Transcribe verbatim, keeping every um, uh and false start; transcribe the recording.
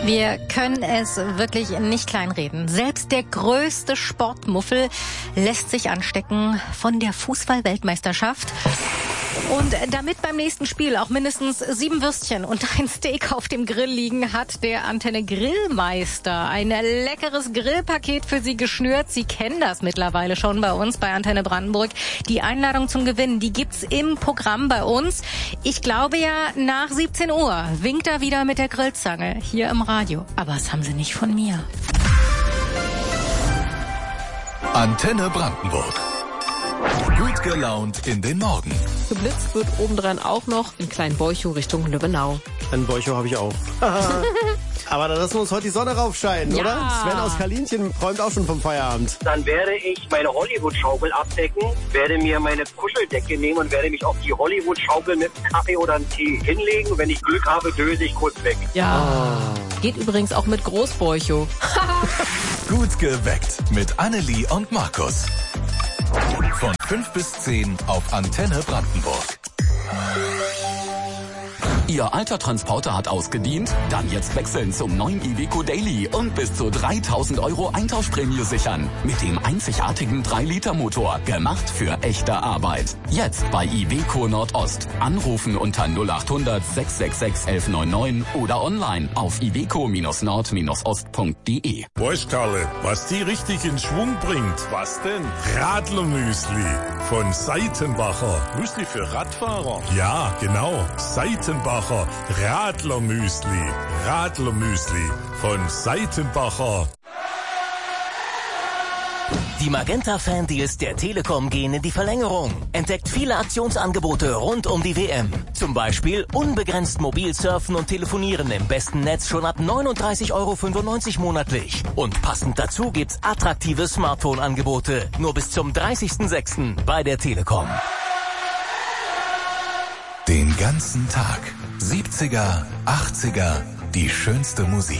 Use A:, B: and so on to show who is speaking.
A: Wir können es wirklich nicht kleinreden. Selbst der größte Sportmuffel lässt sich anstecken von der Fußball-Weltmeisterschaft. Und damit beim nächsten Spiel auch mindestens sieben Würstchen und ein Steak auf dem Grill liegen, hat der Antenne Grillmeister ein leckeres Grillpaket für Sie geschnürt. Sie kennen das mittlerweile schon bei uns bei Antenne Brandenburg. Die Einladung zum Gewinnen, die gibt's im Programm bei uns. Ich glaube ja, nach siebzehn Uhr winkt er wieder mit der Grillzange hier im Radio. Aber das haben Sie nicht von mir.
B: Antenne Brandenburg. Gut gelaunt in den Morgen.
C: Geblitzt wird obendrein auch noch in Kleinbeuchow Richtung Lübbenau.
D: Ein Beuchow habe ich auch. Aber da lassen wir uns heute die Sonne raufscheinen,
C: Ja.
D: oder? Sven aus Kalinchen träumt auch schon vom Feierabend.
E: Dann werde ich meine Hollywood-Schaukel abdecken, werde mir meine Kuscheldecke nehmen und werde mich auf die Hollywood-Schaukel mit einem Kaffee oder einem Tee hinlegen. Wenn ich Glück habe, döse ich kurz weg.
C: Ja. Geht übrigens auch mit Großbeuchow.
B: Gut geweckt mit Annelie und Markus. Von fünf bis zehn auf Antenne Brandenburg.
F: Ihr alter Transporter hat ausgedient? Dann jetzt wechseln zum neuen Iveco Daily und bis zu dreitausend Euro Eintauschprämie sichern. Mit dem einzigartigen drei Liter Motor. Gemacht für echte Arbeit. Jetzt bei Iveco Nordost. Anrufen unter null acht hundert sechs sechs sechs elf neun neun oder online auf iveco nord ost punkt de.
G: Weißt Karle, was die richtig in Schwung bringt? Was denn? Radlermüsli von Seitenbacher. Müsli für Radfahrer? Ja, genau. Seitenbacher Radlermüsli. Radlermüsli von Seitenbacher.
H: Die Magenta-Fan-Deals der Telekom gehen in die Verlängerung. Entdeckt viele Aktionsangebote rund um die W M. Zum Beispiel unbegrenzt mobil surfen und telefonieren im besten Netz schon ab neununddreißig Euro fünfundneunzig monatlich. Und passend dazu gibt's attraktive Smartphone-Angebote. Nur bis zum dreißigsten sechsten bei der Telekom.
B: Den ganzen Tag. siebziger, achtziger, die schönste Musik.